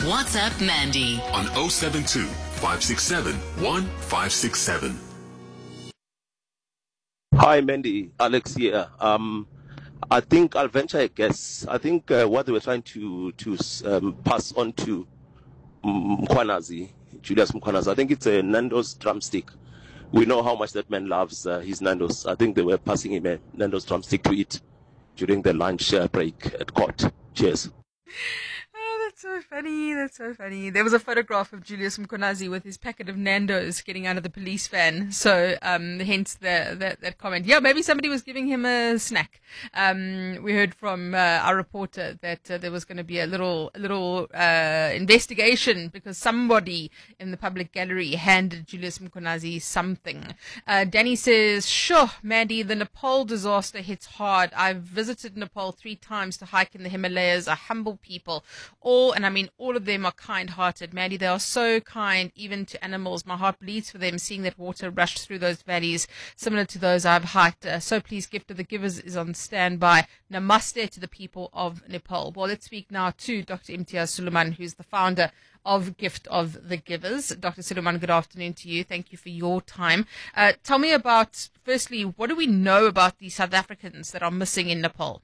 WhatsApp Mandy on 072 567 1567. Hi, Mandy. Alex here. I think I'll venture a guess. I think what they were trying to pass on to Mkhwanazi, Julius Mkhwanazi, I think it's a Nando's drumstick. We know how much that man loves his Nando's. I think they were passing him a Nando's drumstick to eat during the lunch break at court. Cheers. Oh, that's so funny. That's so funny. There was a photograph of Julius Mkhwanazi with his packet of Nando's getting out of the police van. So, hence that comment. Yeah, maybe somebody was giving him a snack. We heard from our reporter that there was going to be a little investigation because somebody in the public gallery handed Julius Mkhwanazi something. Danny says, sure, Mandy, the Nepal disaster hits hard. I've visited Nepal 3 times to hike in the Himalayas. A humble people. All of them are kind-hearted. Mandy, they are so kind, even to animals. My heart bleeds for them, seeing that water rush through those valleys, similar to those I've hiked. So please, Gift of the Givers is on standby. Namaste to the people of Nepal. Well, let's speak now to Dr. Imtiaz Sooliman, who's the founder of Gift of the Givers. Dr. Sooliman, good afternoon to you. Thank you for your time. Tell me about, firstly, what do we know about the South Africans that are missing in Nepal?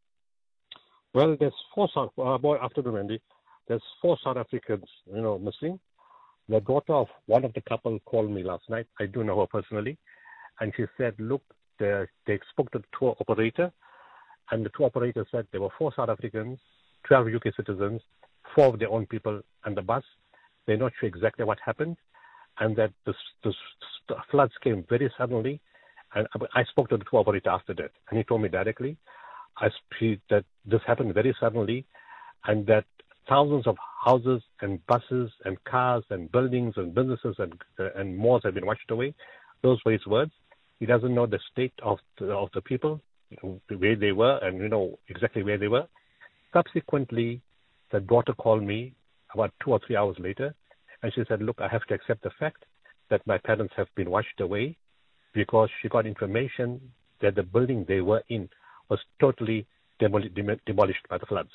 Well, there's 4 afternoon, Andy. There's 4 South Africans, missing. The daughter of one of the couple called me last night. I do know her personally. And she said, look, they spoke to the tour operator. And the tour operator said there were 4 South Africans, 12 UK citizens, 4 of their own people and the bus. They're not sure exactly what happened. And that the floods came very suddenly. And I spoke to the tour operator after that. And he told me directly that this happened very suddenly and that thousands of houses and buses and cars and buildings and businesses and malls have been washed away. Those were his words. He doesn't know the state of the people, where they were and exactly where they were. Subsequently, the daughter called me about 2 or 3 hours later and she said, look, I have to accept the fact that my parents have been washed away because she got information that the building they were in was totally demolished by the floods.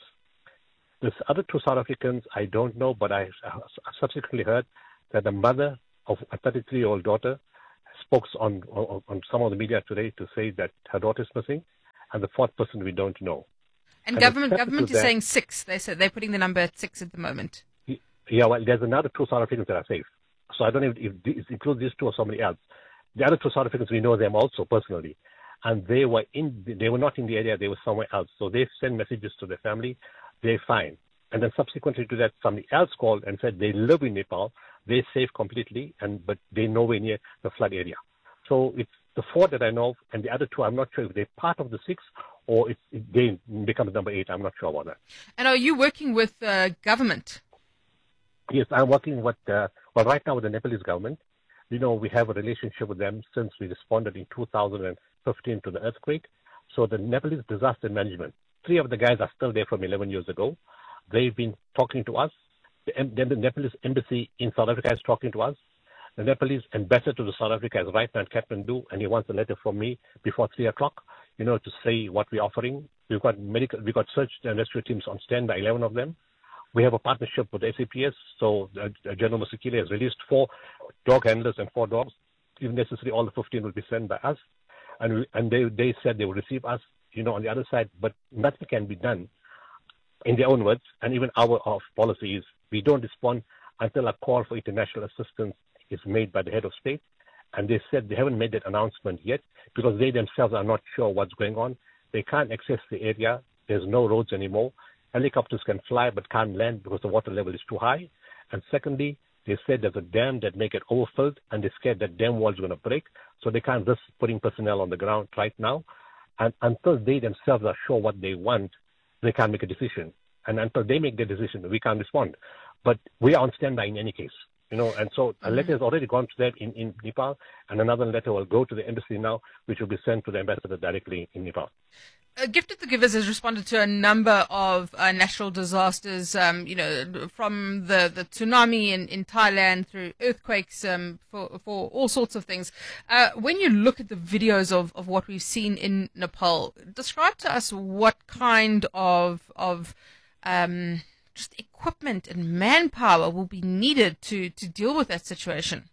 This other 2 South Africans, I don't know, but I subsequently heard that the mother of a 33-year-old daughter spoke on some of the media today to say that her daughter is missing, and the 4th person we don't know. And government is saying 6. They said they're putting the number at 6 at the moment. Yeah, well, there's another 2 South Africans that are safe. So I don't know if it includes these 2 or somebody else. The other 2 South Africans, we know them also personally. And they were not in the area, they were somewhere else. So they sent messages to their family, they're fine. And then subsequently to that, somebody else called and said they live in Nepal, they're safe completely, but they're nowhere near the flood area. So it's the 4 that I know of, and the other 2, I'm not sure if they're part of the 6 or if they become number 8. I'm not sure about that. And are you working with government? Yes, I'm working with, right now with the Nepalese government. We have a relationship with them since we responded in 2015 to the earthquake. So the Nepalese disaster management, 3 of the guys are still there from 11 years ago. They've been talking to us. Then the Nepalese embassy in South Africa is talking to us. The Nepalese ambassador to South Africa is right now in Kathmandu, and he wants a letter from me before 3 o'clock, to say what we're offering. We've got search and rescue teams on standby, 11 of them. We have a partnership with SAPS, so General Musikile has released 4 dog handlers and 4 dogs. If necessary, all the 15 will be sent by us. And they said they will receive us, on the other side, but nothing can be done in their own words. And even our policy is we don't respond until a call for international assistance is made by the head of state. And they said they haven't made that announcement yet because they themselves are not sure what's going on. They can't access the area. There's no roads anymore. Helicopters can fly but can't land because the water level is too high. And secondly, they said there's a dam that may get overfilled and they're scared that dam wall is going to break. So they can't risk putting personnel on the ground right now. And until they themselves are sure what they want, they can't make a decision. And until they make the decision, we can't respond. But we are on standby in any case. And so a letter has already gone to them in Nepal, and another letter will go to the embassy now, which will be sent to the ambassador directly in Nepal. Gift of the Givers has responded to a number of natural disasters, from the tsunami in Thailand through earthquakes, for all sorts of things. When you look at the videos of what we've seen in Nepal, describe to us what kind of just equipment and manpower will be needed to deal with that situation?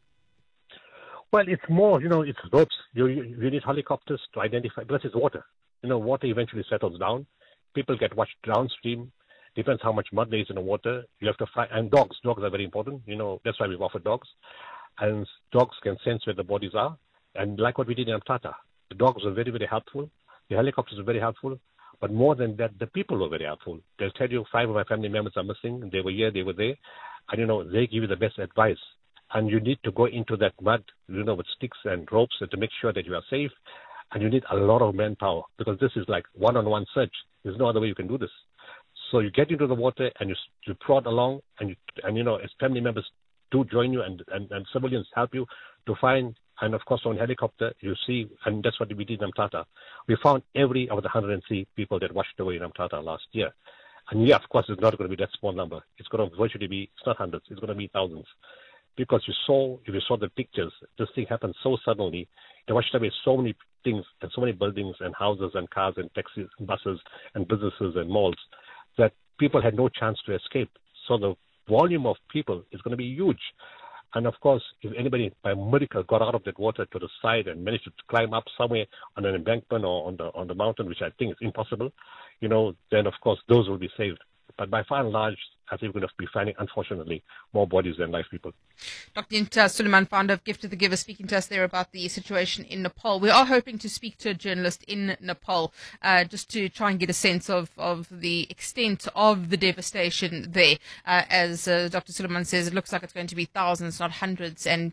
Well, it's more, it's ropes. You need helicopters to identify, because it's water. Water eventually settles down. People get washed downstream. Depends how much mud there is in the water. You have to find, and dogs. Dogs are very important. That's why we've offered dogs. And dogs can sense where the bodies are. And like what we did in Mthatha, the dogs were very, very helpful. The helicopters were very helpful. But more than that, the people were very helpful. They'll tell you 5 of my family members are missing. They were here, they were there. And, they give you the best advice. And you need to go into that mud, with sticks and ropes to make sure that you are safe. And you need a lot of manpower, because this is like one-on-one search. There's no other way you can do this. So you get into the water and you prod along, and as family members do join you, and civilians help you to find. And of course, on helicopter, you see, and that's what we did in Mthatha. We found every of the 103 people that washed away in Mthatha last year. And yeah, of course, it's not going to be that small number. It's going to virtually be, it's not hundreds, it's going to be thousands. Because if you saw the pictures, this thing happened so suddenly. They washed away so many things, and so many buildings and houses and cars and taxis and buses and businesses and malls, that people had no chance to escape. So the volume of people is going to be huge. And of course, if anybody by miracle got out of that water to the side and managed to climb up somewhere on an embankment or on the mountain, which I think is impossible, then of course those will be saved. But by far and large, I think we're going to be finding, unfortunately, more bodies than live people. Dr. Imtiaz Sooliman, founder of Gift of the Giver, speaking to us there about the situation in Nepal. We are hoping to speak to a journalist in Nepal just to try and get a sense of the extent of the devastation there. As Dr. Sooliman says, it looks like it's going to be thousands, not hundreds, and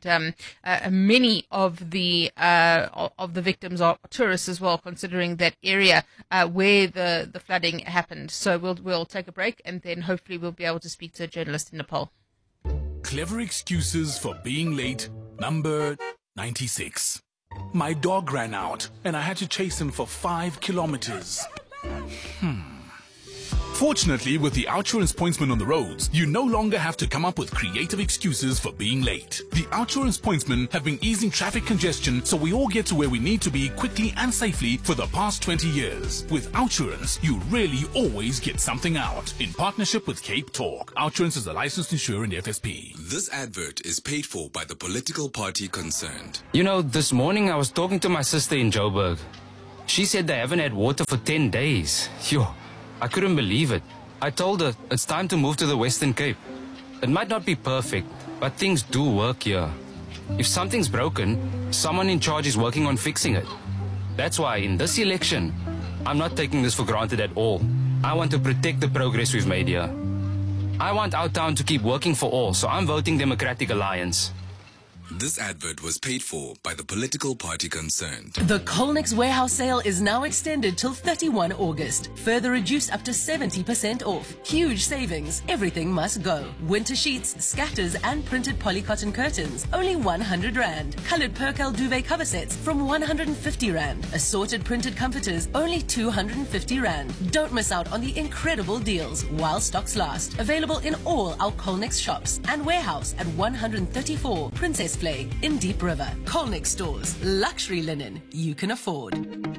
many of the victims are tourists as well, considering that area where the flooding happened. So we'll take a break, and then hopefully we'll be able to speak to a journalist in Nepal. Clever excuses for being late, number 96. My dog ran out and I had to chase him for 5 kilometers. Fortunately, with the Outsurance Pointsman on the roads, you no longer have to come up with creative excuses for being late. The Outsurance Pointsmen have been easing traffic congestion so we all get to where we need to be quickly and safely for the past 20 years. With Outsurance, you really always get something out. In partnership with Cape Talk, Outsurance is a licensed insurer in the FSP. This advert is paid for by the political party concerned. This morning I was talking to my sister in Joburg. She said they haven't had water for 10 days. I couldn't believe it. I told her it's time to move to the Western Cape. It might not be perfect, but things do work here. If something's broken, someone in charge is working on fixing it. That's why in this election, I'm not taking this for granted at all. I want to protect the progress we've made here. I want our town to keep working for all, so I'm voting Democratic Alliance. This advert was paid for by the political party concerned. The Colnex warehouse sale is now extended till 31 August. Further reduced up to 70% off. Huge savings. Everything must go. Winter sheets, scatters and printed polycotton curtains, only 100 Rand. Colored Percal duvet cover sets from 150 Rand. Assorted printed comforters, only 250 Rand. Don't miss out on the incredible deals while stocks last. Available in all our Colnex shops and warehouse at 134 Princess Play in Deep River. Colnex stores. Luxury linen you can afford.